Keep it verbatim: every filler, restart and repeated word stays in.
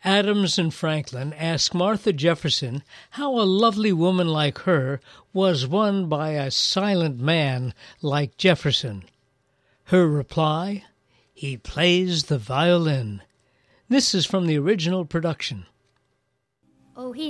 Adams and Franklin ask Martha Jefferson how a lovely woman like her was won by a silent man like Jefferson. Her reply, "He plays the violin." This is from the original production. Oh, he